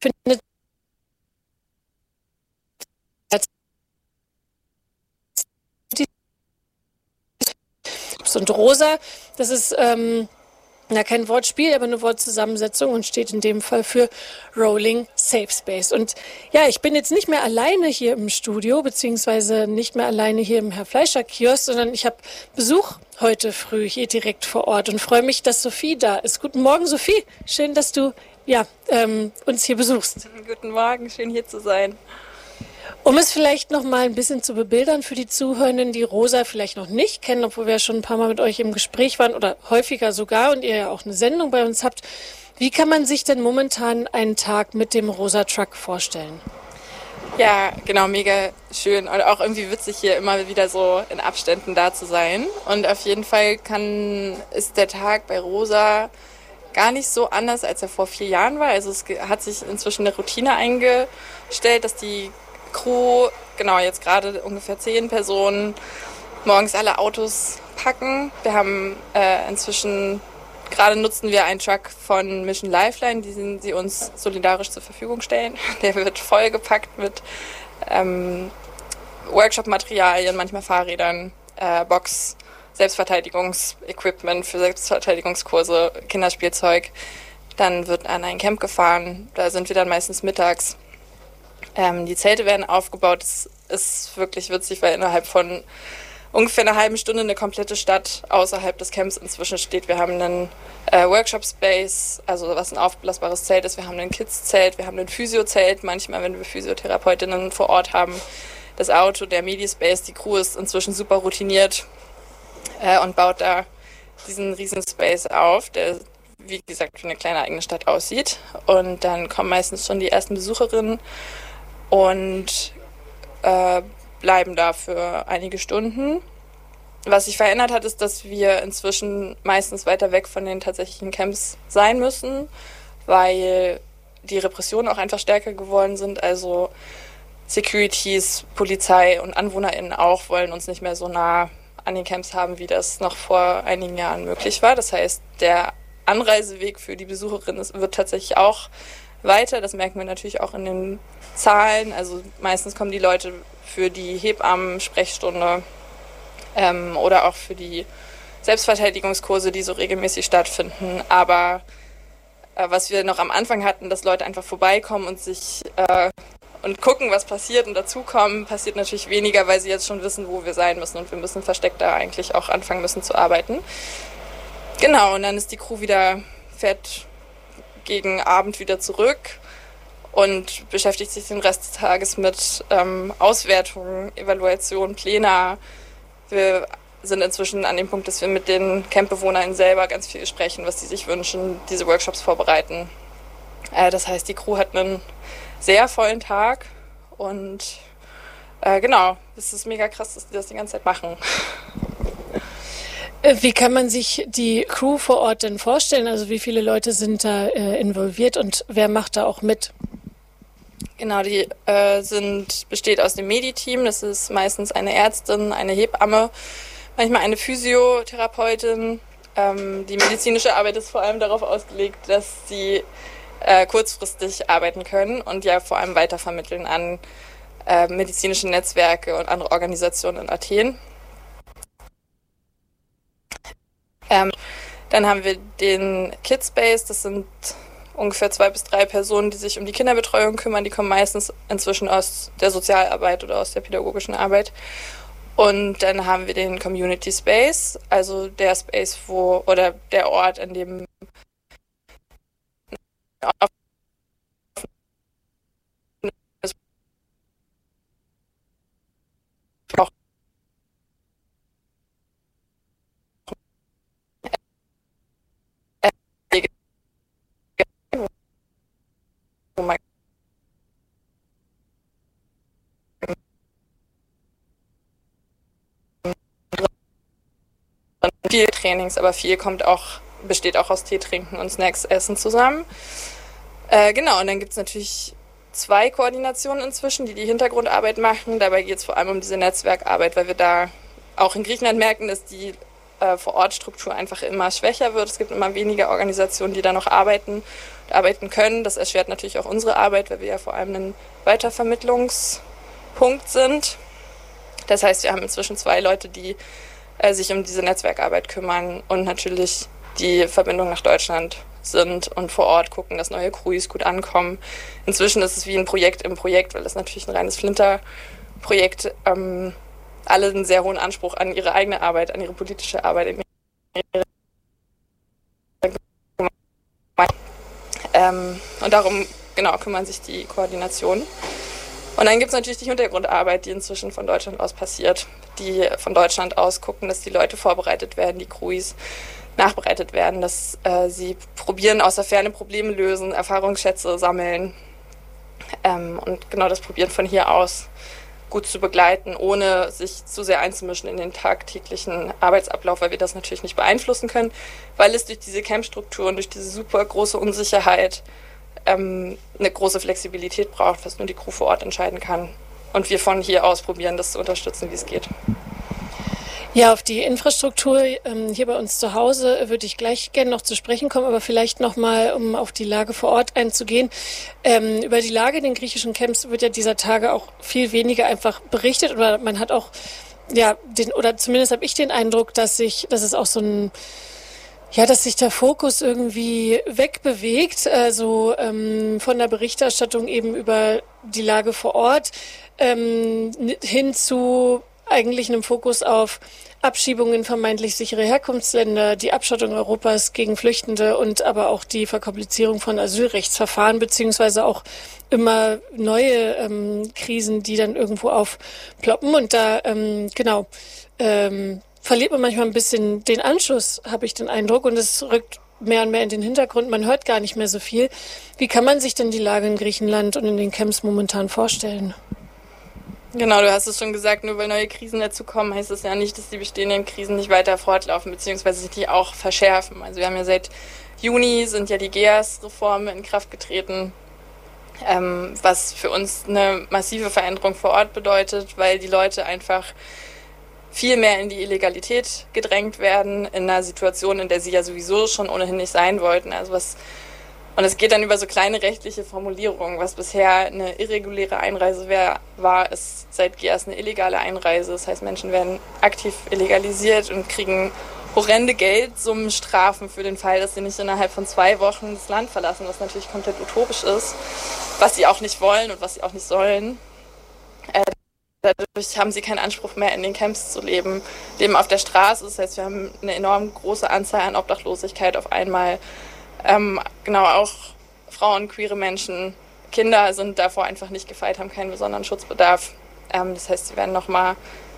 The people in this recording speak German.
findet und rosa, das ist kein Wortspiel, aber eine Wortzusammensetzung und steht in dem Fall für Rolling Safe Space. Und ja, ich bin jetzt nicht mehr alleine hier im Studio, beziehungsweise nicht mehr alleine hier im Herr Fleischer Kiosk, sondern ich habe Besuch heute früh hier direkt vor Ort und freue mich, dass Sophie da ist. Guten Morgen, Sophie. Schön, dass du uns hier besuchst. Guten Morgen, schön hier zu sein. Um es vielleicht noch mal ein bisschen zu bebildern für die Zuhörenden, die Rosa vielleicht noch nicht kennen, obwohl wir schon ein paar Mal mit euch im Gespräch waren oder häufiger sogar und ihr ja auch eine Sendung bei uns habt. Wie kann man sich denn momentan einen Tag mit dem Rosa Truck vorstellen? Ja, genau, mega schön und auch irgendwie witzig hier immer wieder so in Abständen da zu sein. Und auf jeden Fall ist der Tag bei Rosa gar nicht so anders, als er vor 4 Jahren war. Also es hat sich inzwischen eine Routine eingestellt, dass die Crew, genau jetzt gerade ungefähr 10 Personen, morgens alle Autos packen. Wir haben gerade nutzen wir einen Truck von Mission Lifeline, die sie uns solidarisch zur Verfügung stellen. Der wird vollgepackt mit Workshop-Materialien, manchmal Fahrrädern, Box, Selbstverteidigungsequipment für Selbstverteidigungskurse, Kinderspielzeug. Dann wird an ein Camp gefahren, da sind wir dann meistens mittags. Die Zelte werden aufgebaut. Es ist wirklich witzig, weil innerhalb von ungefähr einer halben Stunde eine komplette Stadt außerhalb des Camps inzwischen steht. Wir haben einen Workshop-Space, also was ein aufblasbares Zelt ist. Wir haben ein Kids-Zelt, wir haben ein Physio-Zelt. Manchmal, wenn wir Physiotherapeutinnen vor Ort haben, das Auto, der Medi-Space. Die Crew ist inzwischen super routiniert und baut da diesen riesen Space auf, der, wie gesagt, wie eine kleine eigene Stadt aussieht. Und dann kommen meistens schon die ersten Besucherinnen und bleiben da für einige Stunden. Was sich verändert hat, ist, dass wir inzwischen meistens weiter weg von den tatsächlichen Camps sein müssen, weil die Repressionen auch einfach stärker geworden sind. Also Securities, Polizei und AnwohnerInnen auch wollen uns nicht mehr so nah an den Camps haben, wie das noch vor einigen Jahren möglich war. Das heißt, der Anreiseweg für die Besucherinnen wird tatsächlich auch weiter. Das merken wir natürlich auch in den Zahlen. Also meistens kommen die Leute für die Hebammen-Sprechstunde oder auch für die Selbstverteidigungskurse, die so regelmäßig stattfinden. Aber was wir noch am Anfang hatten, dass Leute einfach vorbeikommen und gucken, was passiert und dazukommen, passiert natürlich weniger, weil sie jetzt schon wissen, wo wir sein müssen und wir müssen versteckter eigentlich auch anfangen müssen zu arbeiten. Genau, und dann ist die Crew fährt gegen Abend wieder zurück und beschäftigt sich den Rest des Tages mit Auswertungen, Evaluation, Pläne. Wir sind inzwischen an dem Punkt, dass wir mit den CampbewohnerInnen selber ganz viel sprechen, was sie sich wünschen, diese Workshops vorbereiten. Das heißt, die Crew hat einen sehr vollen Tag und genau, es ist mega krass, dass die das die ganze Zeit machen. Wie kann man sich die Crew vor Ort denn vorstellen? Also wie viele Leute sind da involviert und wer macht da auch mit? Genau, die besteht aus dem Medi-Team. Das ist meistens eine Ärztin, eine Hebamme, manchmal eine Physiotherapeutin. Die medizinische Arbeit ist vor allem darauf ausgelegt, dass sie kurzfristig arbeiten können und ja vor allem weitervermitteln an medizinische Netzwerke und andere Organisationen in Athen. Dann haben wir den Kids Space, das sind ungefähr 2 bis 3 Personen, die sich um die Kinderbetreuung kümmern. Die kommen meistens inzwischen aus der Sozialarbeit oder aus der pädagogischen Arbeit. Und dann haben wir den Community Space, also der Space, oder der Ort, an dem viel Trainings, aber viel besteht auch aus Tee trinken und Snacks essen zusammen. Genau, und dann gibt es natürlich 2 Koordinationen inzwischen, die Hintergrundarbeit machen. Dabei geht es vor allem um diese Netzwerkarbeit, weil wir da auch in Griechenland merken, dass die Vor-Ort-Struktur einfach immer schwächer wird. Es gibt immer weniger Organisationen, die da noch arbeiten können. Das erschwert natürlich auch unsere Arbeit, weil wir ja vor allem ein Weitervermittlungspunkt sind. Das heißt, wir haben inzwischen 2 Leute, die sich um diese Netzwerkarbeit kümmern und natürlich die Verbindung nach Deutschland sind und vor Ort gucken, dass neue Crews gut ankommen. Inzwischen ist es wie ein Projekt im Projekt, weil es natürlich ein reines Flinter-Projekt alle einen sehr hohen Anspruch an ihre eigene Arbeit, an ihre politische Arbeit in ihre und darum kümmern sich die Koordinationen. Und dann gibt es natürlich die Hintergrundarbeit, die inzwischen von Deutschland aus passiert, die von Deutschland aus gucken, dass die Leute vorbereitet werden, die Crews nachbereitet werden, dass sie probieren, aus der Ferne Probleme lösen, Erfahrungsschätze sammeln und genau das probieren von hier aus gut zu begleiten, ohne sich zu sehr einzumischen in den tagtäglichen Arbeitsablauf, weil wir das natürlich nicht beeinflussen können, weil es durch diese Campstruktur und durch diese super große Unsicherheit eine große Flexibilität braucht, was nur die Crew vor Ort entscheiden kann. Und wir von hier aus probieren, das zu unterstützen, wie es geht. Ja, auf die Infrastruktur hier bei uns zu Hause würde ich gleich gerne noch zu sprechen kommen, aber vielleicht nochmal, um auf die Lage vor Ort einzugehen. Über die Lage in den griechischen Camps wird ja dieser Tage auch viel weniger einfach berichtet, oder man hat auch, oder zumindest habe ich den Eindruck, dass es auch so ein, dass sich der Fokus irgendwie wegbewegt, von der Berichterstattung eben über die Lage vor Ort hin zu eigentlich einem Fokus auf Abschiebungen in vermeintlich sichere Herkunftsländer, die Abschottung Europas gegen Flüchtende und aber auch die Verkomplizierung von Asylrechtsverfahren, beziehungsweise auch immer neue Krisen, die dann irgendwo aufploppen. Und da, verliert man manchmal ein bisschen den Anschluss, habe ich den Eindruck, und es rückt mehr und mehr in den Hintergrund. Man hört gar nicht mehr so viel. Wie kann man sich denn die Lage in Griechenland und in den Camps momentan vorstellen? Genau, du hast es schon gesagt, nur weil neue Krisen dazukommen, heißt es ja nicht, dass die bestehenden Krisen nicht weiter fortlaufen, beziehungsweise sich die auch verschärfen. Also wir haben ja seit Juni sind ja die GEAS-Reformen in Kraft getreten, was für uns eine massive Veränderung vor Ort bedeutet, weil die Leute einfach viel mehr in die Illegalität gedrängt werden, in einer Situation, in der sie ja sowieso schon ohnehin nicht sein wollten. Und es geht dann über so kleine rechtliche Formulierungen. Was bisher eine irreguläre Einreise war, ist seit GEAS eine illegale Einreise. Das heißt, Menschen werden aktiv illegalisiert und kriegen horrende Geldsummenstrafen für den Fall, dass sie nicht innerhalb von 2 Wochen das Land verlassen, was natürlich komplett utopisch ist, was sie auch nicht wollen und was sie auch nicht sollen. Dadurch haben sie keinen Anspruch mehr, in den Camps zu leben auf der Straße. Das heißt, wir haben eine enorm große Anzahl an Obdachlosigkeit auf einmal. Auch Frauen, queere Menschen, Kinder sind davor einfach nicht gefeit, haben keinen besonderen Schutzbedarf. Das heißt, sie werden nochmal